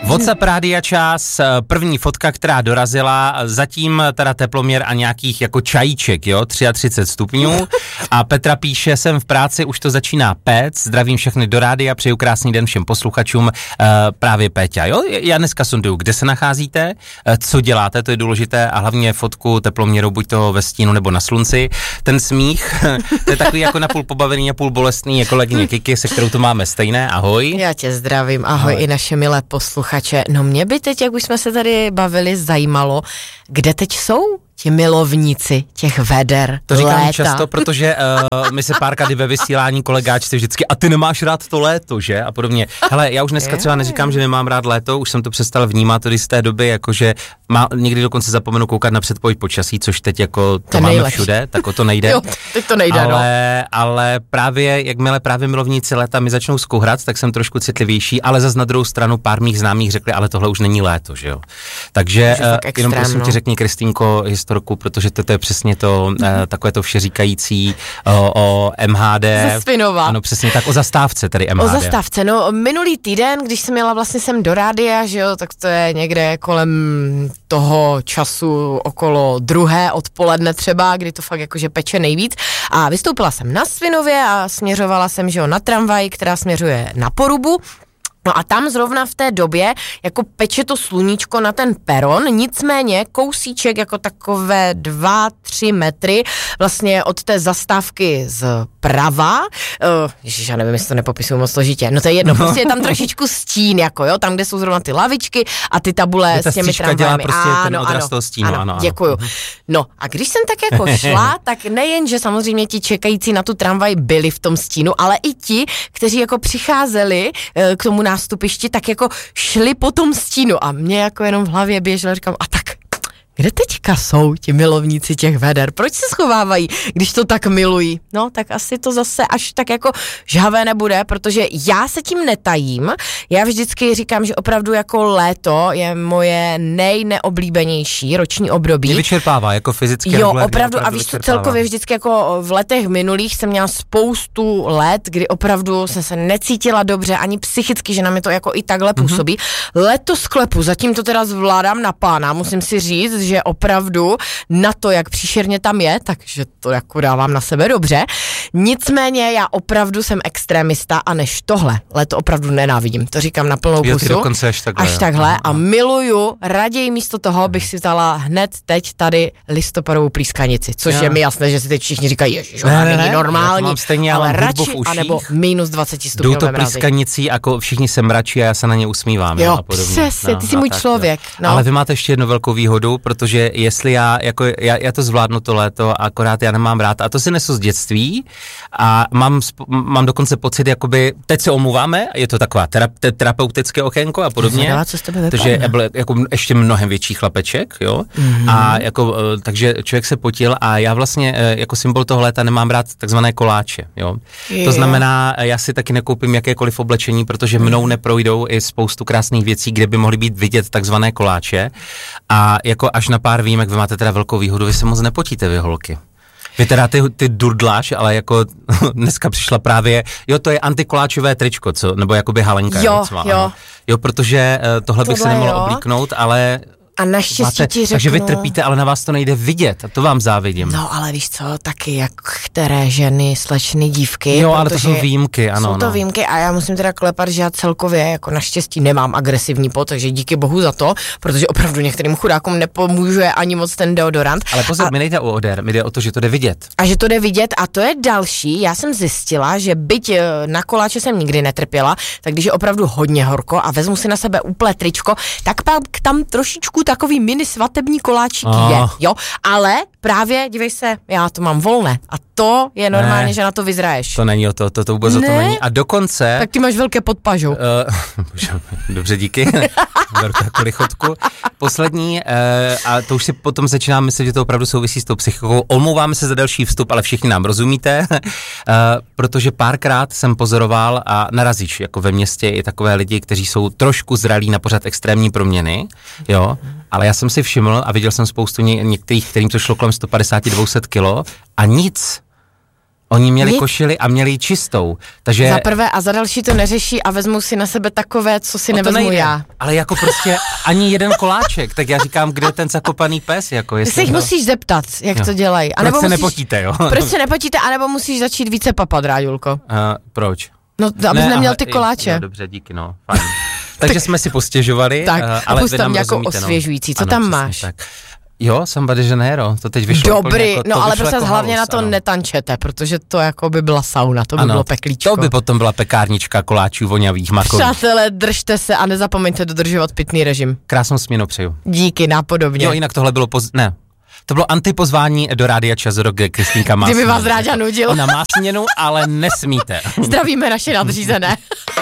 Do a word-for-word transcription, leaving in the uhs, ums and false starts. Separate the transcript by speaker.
Speaker 1: WhatsApp Rádia Čas, první fotka, která dorazila, zatím teda teploměr a nějakých jako čajíček, jo, třicet tři stupňů. A Petra píše, jsem v práci, už to začíná péct, zdravím všechny do rádia, přeju krásný den všem posluchačům, uh, právě Péťa, jo. Já dneska sonduju, kde se nacházíte, uh, co děláte, to je důležité a hlavně fotku teploměru, buď to ve stínu nebo na slunci. Ten smích, to je takový jako napůl pobavený, napůl bolestný, jako kolegyně Kiki, se kterou to máme stejné, ahoj.
Speaker 2: Já tě zdravím, ahoj, ahoj. I naše milé posluchače. No mě by teď, jak už jsme se tady bavili, zajímalo, kde teď jsou ti milovníci těch veder,
Speaker 1: to říkám
Speaker 2: léta.
Speaker 1: Často, protože uh, my se párkrát ve vysílání kolegáčci vždycky, a ty nemáš rád to léto, že? A podobně. Hele, já už dneska třeba neříkám, že nemám rád léto, už jsem to přestal vnímat tady z té doby, jakože má, někdy dokonce zapomenu koukat na předpověď počasí, což teď jako to, to máme nejlepší. Všude, tak o to nejde.
Speaker 2: Jo, teď to nejde,
Speaker 1: ale,
Speaker 2: no.
Speaker 1: ale právě, jakmile právě milovníci léta mi začnou zkouhrat, tak jsem trošku citlivější, ale zas na druhou stranu pár mých známých řekli, ale tohle už není léto, že jo? Takže uh, extrém, jenom prosím no. ti řekni, Kristýnko, historku, protože to, to je přesně to, uh, takové to všeříkající uh, o M H D.
Speaker 2: Ze Svinova.
Speaker 1: Ano, přesně tak, o zastávce, tedy M H D.
Speaker 2: O zastávce, no minulý týden, když jsem jela vlastně sem do rádia, že jo, tak to je někde kolem toho času okolo druhé odpoledne třeba, kdy to fakt jakože peče nejvíc a vystoupila jsem na Svinově a směřovala jsem, že jo, na tramvaj, která směřuje na Porubu. No a tam zrovna v té době jako peče to sluníčko na ten peron, nicméně kousíček jako takové dva, tři metry vlastně od té zastávky zprava, uh, ježiš, já nevím, jestli to nepopisuju moc složitě, no to je jedno, no. Prostě je tam trošičku stín, jako jo, tam, kde jsou zrovna ty lavičky a ty tabule s těmi tramvajemi.
Speaker 1: Prostě ano, ten odraz toho stínu, ano, ano, ano.
Speaker 2: Děkuju. No a když jsem tak jako šla, tak nejen, že samozřejmě ti čekající na tu tramvaj byli v tom stínu, ale i ti, kteří jako přicházeli uh, k tomu nástupišti, tak jako šli po tom stínu a mě jako jenom v hlavě běželo, říkám, a tak kde teďka jsou ti milovníci těch veder? Proč se schovávají, když to tak milují? No, tak asi to zase až tak jako žhavé nebude, protože já se tím netajím. Já vždycky říkám, že opravdu jako léto je moje nejneoblíbenější roční období.
Speaker 1: Mě vyčerpává, jako fyzicky.
Speaker 2: Jo, opravdu, opravdu a víš co, celkově vždycky jako v letech minulých jsem měla spoustu let, kdy opravdu jsem se necítila dobře, ani psychicky, že na mě to jako i takhle mm-hmm. působí. Letos sklepu, zatím to teda zvládám na pána, musím si říct, že opravdu na to, jak příšerně tam je, takže to jako dávám na sebe dobře. Nicméně já opravdu jsem extremista a než tohle, leto opravdu nenávidím. To říkám na plnou pusu.
Speaker 1: Jo, dokonce až takhle.
Speaker 2: Až takhle a miluju, raději místo toho bych si vzala hned teď tady listopadovou plískanici, což jo. Je mi jasné, že si teď všichni říkají, ježiš, ona ne, není normální,
Speaker 1: mám stejně,
Speaker 2: ale radši, anebo minus dvacet stupňové
Speaker 1: mrazy. Jdou to plískanicí, jako všichni se mračí a já se na ně usmívám.
Speaker 2: Jo,
Speaker 1: a podobně.
Speaker 2: Přesně,
Speaker 1: no,
Speaker 2: ty jsi
Speaker 1: no,
Speaker 2: můj
Speaker 1: tak,
Speaker 2: člověk. No.
Speaker 1: Ale vy máte ještě jednu velkou výhodu, protože jestli já, jako já, já to zvládnu to léto, akorát já nemám rád, a to si nesu z dětství a mám, mám dokonce pocit, jakoby, teď se omluváme, je to taková terap, terapeutické okénko a podobně, takže já byl jako ještě mnohem větší chlapeček, jo, mm-hmm. a jako, takže člověk se potil a já vlastně jako symbol toho léta nemám rád takzvané koláče, jo. Je. To znamená, já si taky nekoupím jakékoliv oblečení, protože mnou neprojdou i spoustu krásných věcí, kde by mohly být vidět takzvané koláče a jako až na pár výjimek, vy máte teda velkou výhodu, vy se moc nepotíte, vy holky. Vy teda ty, ty durdláš, ale jako dneska přišla právě, jo, to je antikoláčové tričko, co, nebo jakoby halenka.
Speaker 2: Jo,
Speaker 1: co,
Speaker 2: jo.
Speaker 1: Ano. Jo, protože uh, tohle bych se nemohla oblíknout, ale...
Speaker 2: A naštěstí máte, ti řeknu...
Speaker 1: Takže vy trpíte, ale na vás to nejde vidět a to vám závidím.
Speaker 2: No, ale víš co, taky jak které ženy, slečny, dívky.
Speaker 1: Jo, ale to jsou výjimky, ano.
Speaker 2: Jsou to
Speaker 1: no.
Speaker 2: výjimky a já musím teda klepat, že já celkově jako naštěstí nemám agresivní pot, takže díky bohu za to, protože opravdu některým chudákům nepomůže ani moc ten deodorant.
Speaker 1: Ale pozor, a... mi nejde o odér, mi jde o to, že to jde vidět.
Speaker 2: A že to jde vidět a to je další, já jsem zjistila, že byť na koláče jsem nikdy netrpěla, tak když je opravdu hodně horko a vezmu si na sebe úplné tričko, tak pak tam trošičku takový mini svatební koláčík oh. je, jo, ale právě, dívej se, já to mám volné a to je normálně, ne, že na to vyzraješ.
Speaker 1: To není o to, to, to vůbec ne? O to není a dokonce...
Speaker 2: Tak ty máš velké podpažu.
Speaker 1: Uh, dobře, díky, beru takovou lichotku. Poslední, uh, a to už si potom začínám myslet, že to opravdu souvisí s tou psychikou. Omlouváme se za další vstup, ale všichni nám rozumíte, uh, protože párkrát jsem pozoroval a narazíš, jako ve městě i takové lidi, kteří jsou trošku zralí na pořád extrémní proměny, jo, ale já jsem si všiml a viděl jsem spoustu ně, některých, kterým to šlo kolem sto padesát až dvě stě kilo a nic. Oni měli
Speaker 2: Nic.
Speaker 1: košili a měli ji čistou, takže...
Speaker 2: Za prvé a za další to neřeší a vezmu si na sebe takové, co si
Speaker 1: O to
Speaker 2: nevezmu
Speaker 1: nejde.
Speaker 2: já.
Speaker 1: Ale jako prostě ani jeden koláček, tak já říkám, kde je ten zakopaný pes, jako
Speaker 2: Ty
Speaker 1: jestli...
Speaker 2: se jich
Speaker 1: to-
Speaker 2: musíš zeptat, jak
Speaker 1: Jo.
Speaker 2: to dělají.
Speaker 1: Proč se
Speaker 2: musíš,
Speaker 1: nepotíte, jo?
Speaker 2: Proč se nepotíte, anebo musíš začít více papat, Ráďulko.
Speaker 1: Uh, proč?
Speaker 2: No, abys
Speaker 1: Ne,
Speaker 2: neměl
Speaker 1: aha,
Speaker 2: ty
Speaker 1: jo,
Speaker 2: koláče.
Speaker 1: Jo, dobře, díky, no, fajn. Takže jsme si postěžovali,
Speaker 2: Tak,
Speaker 1: uh,
Speaker 2: a
Speaker 1: ale
Speaker 2: pust
Speaker 1: vy
Speaker 2: tam
Speaker 1: nám
Speaker 2: nějakou
Speaker 1: rozumíte,
Speaker 2: osvěžující. Co
Speaker 1: ano,
Speaker 2: tam
Speaker 1: přesně
Speaker 2: máš?
Speaker 1: Tak. Jo, Samba de Janeiro, to teď vyšlo úplně
Speaker 2: Dobrý,
Speaker 1: jako, to
Speaker 2: no ale
Speaker 1: vyšlo
Speaker 2: prostě
Speaker 1: jako
Speaker 2: hlavně
Speaker 1: halus,
Speaker 2: na to
Speaker 1: ano.
Speaker 2: netančete, protože to jako by byla sauna, to by
Speaker 1: Ano,
Speaker 2: bylo peklíčko.
Speaker 1: To by potom byla pekárnička koláčů voňavých makových.
Speaker 2: Přátelé, držte se a nezapomeňte dodržovat pitný režim.
Speaker 1: Krásnou směnu přeju.
Speaker 2: Díky, napodobně.
Speaker 1: Jo, jinak tohle bylo poz... ne. To bylo antipozvání do Rádia Čas Rock, kde Kristýnka má
Speaker 2: Kdyby
Speaker 1: směnu.
Speaker 2: vás Ráďa nudil.
Speaker 1: Ona má směnu, ale nesmíte.
Speaker 2: Zdravíme naše nadřízené.